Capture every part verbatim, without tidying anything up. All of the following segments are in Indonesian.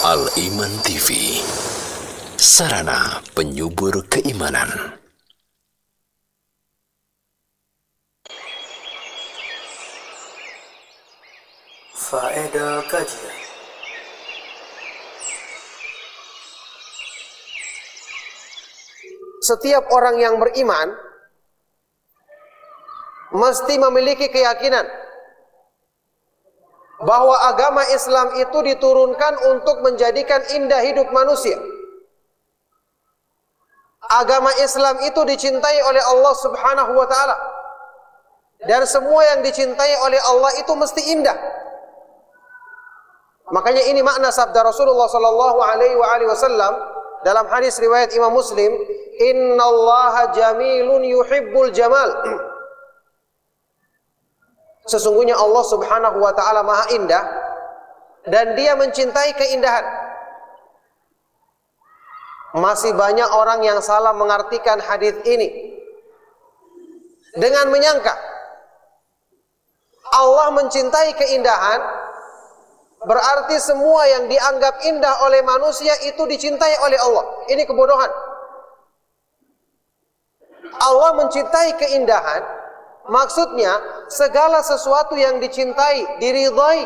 Al-Iman T V, sarana penyubur keimanan. Faedah kajian. Setiap orang yang beriman mesti memiliki keyakinan bahwa agama Islam itu diturunkan untuk menjadikan indah hidup manusia. Agama Islam itu dicintai oleh Allah Subhanahu wa taala. Dan semua yang dicintai oleh Allah itu mesti indah. Makanya ini makna sabda Rasulullah sallallahu alaihi wasallam dalam hadis riwayat Imam Muslim, "Innallaha jamilun yuhibbul jamal." Sesungguhnya Allah Subhanahu wa taala Maha Indah dan Dia mencintai keindahan. Masih banyak orang yang salah mengartikan hadis ini dengan menyangka Allah mencintai keindahan berarti semua yang dianggap indah oleh manusia itu dicintai oleh Allah. Ini kebodohan. Allah mencintai keindahan, maksudnya segala sesuatu yang dicintai, diridhai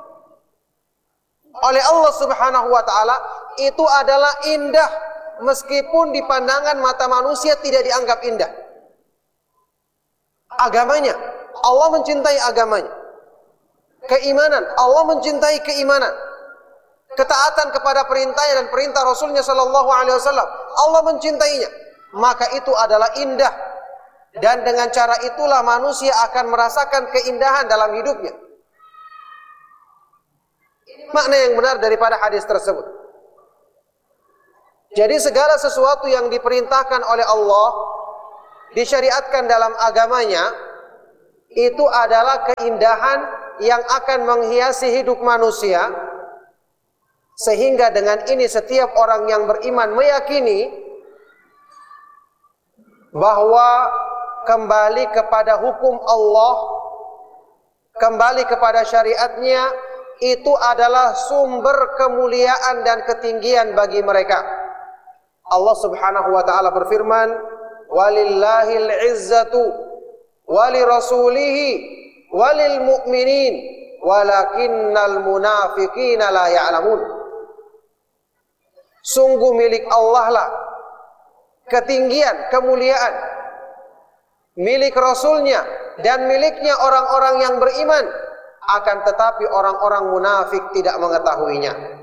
oleh Allah Subhanahu wa taala itu adalah indah meskipun di pandangan mata manusia tidak dianggap indah. Agamanya, Allah mencintai agamanya. Keimanan, Allah mencintai keimanan. Ketaatan kepada perintahnya dan perintah Rasulnya sallallahu alaihi wasallam, Allah mencintainya. Maka itu adalah indah. Dan dengan cara itulah manusia akan merasakan keindahan dalam hidupnya. Makna yang benar daripada hadis tersebut. Jadi segala sesuatu yang diperintahkan oleh Allah, disyariatkan dalam agamanya, itu adalah keindahan yang akan menghiasi hidup manusia. Sehingga dengan ini setiap orang yang beriman meyakini bahwa kembali kepada hukum Allah, kembali kepada syariatnya, itu adalah sumber kemuliaan dan ketinggian bagi mereka. Allah Subhanahu wa taala berfirman, "Walillahil izzatu walirasulihi walil mu'minin walakinnal munafiqina la ya'lamun." Sungguh milik Allah lah ketinggian, kemuliaan, milik Rasulnya dan miliknya orang-orang yang beriman, akan tetapi orang-orang munafik tidak mengetahuinya.